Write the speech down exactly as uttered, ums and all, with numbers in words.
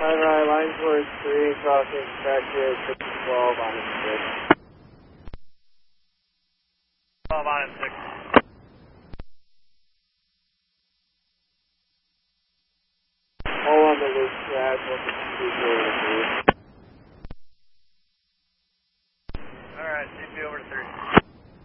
Hi, right, line towards three, crossing back here, six twelve on the six. twelve on and six.